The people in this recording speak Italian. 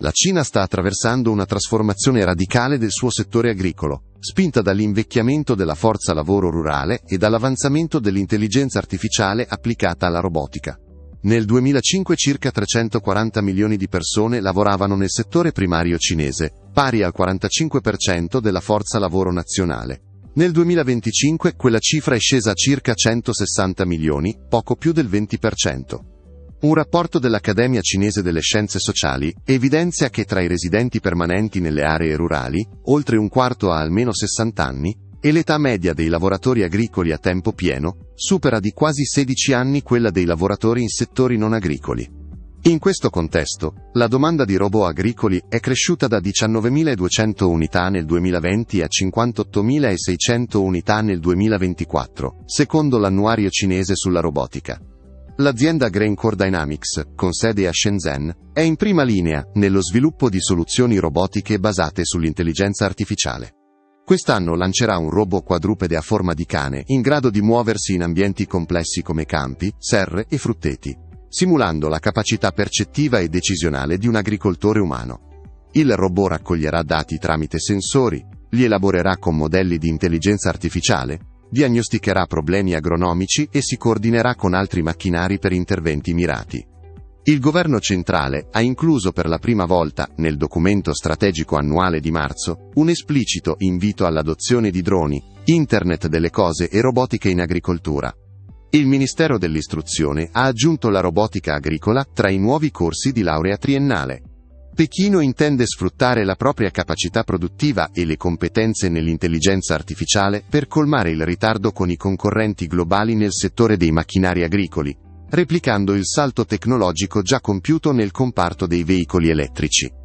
La Cina sta attraversando una trasformazione radicale del suo settore agricolo, spinta dall'invecchiamento della forza lavoro rurale e dall'avanzamento dell'intelligenza artificiale applicata alla robotica. Nel 2005 circa 340 milioni di persone lavoravano nel settore primario cinese, pari al 45% della forza lavoro nazionale. Nel 2025 quella cifra è scesa a circa 160 milioni, poco più del 20%. Un rapporto dell'Accademia Cinese delle Scienze Sociali evidenzia che tra i residenti permanenti nelle aree rurali, oltre un quarto ha almeno 60 anni, e l'età media dei lavoratori agricoli a tempo pieno supera di quasi 16 anni quella dei lavoratori in settori non agricoli. In questo contesto, la domanda di robot agricoli è cresciuta da 19.200 unità nel 2020 a 58.600 unità nel 2024, secondo l'annuario cinese sulla robotica. L'azienda Graincore Dynamics, con sede a Shenzhen, è in prima linea nello sviluppo di soluzioni robotiche basate sull'intelligenza artificiale. Quest'anno lancerà un robot quadrupede a forma di cane in grado di muoversi in ambienti complessi come campi, serre e frutteti, simulando la capacità percettiva e decisionale di un agricoltore umano. Il robot raccoglierà dati tramite sensori, li elaborerà con modelli di intelligenza artificiale, diagnosticherà problemi agronomici e si coordinerà con altri macchinari per interventi mirati. Il governo centrale ha incluso per la prima volta, nel documento strategico annuale di marzo, un esplicito invito all'adozione di droni, Internet delle cose e robotica in agricoltura. Il Ministero dell'Istruzione ha aggiunto la robotica agricola tra i nuovi corsi di laurea triennale. Pechino intende sfruttare la propria capacità produttiva e le competenze nell'intelligenza artificiale per colmare il ritardo con i concorrenti globali nel settore dei macchinari agricoli, replicando il salto tecnologico già compiuto nel comparto dei veicoli elettrici.